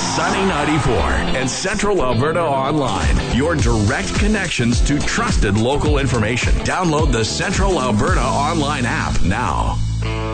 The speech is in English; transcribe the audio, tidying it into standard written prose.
Sunny 94 and Central Alberta Online. Your direct connections to trusted local information. Download the Central Alberta Online app now.